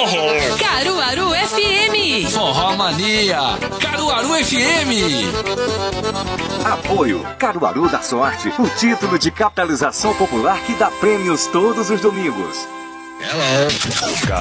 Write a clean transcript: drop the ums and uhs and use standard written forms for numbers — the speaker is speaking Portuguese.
Caruaru FM. Forró Mania. Caruaru FM. Apoio Caruaru da Sorte, o título de capitalização popular que dá prêmios todos os domingos. Hello.